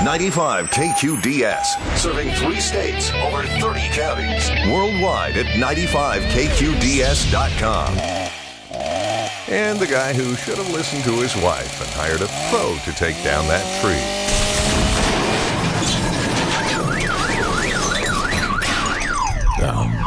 95 KQDS, serving 3 states, over 30 counties. Worldwide at 95KQDS.com. And the guy who should have listened to his wife and hired a pro to take down that tree. Down